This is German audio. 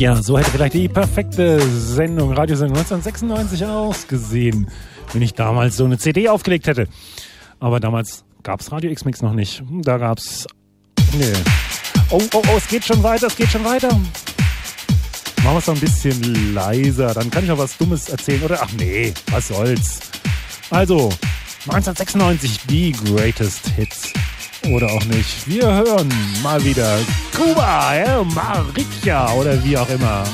Ja, so hätte vielleicht die perfekte Sendung, Radiosendung 1996 ausgesehen, wenn ich damals so eine CD aufgelegt hätte. Aber damals gab es Radio X-Mix noch nicht. Da gab's... Nee. Oh, es geht schon weiter, Machen wir es doch ein bisschen leiser, dann kann ich auch was Dummes erzählen. Oder, ach nee, was soll's. Also, 1996, die Greatest Hits. Oder auch nicht. Wir hören mal wieder Kuba, Maricha oder wie auch immer.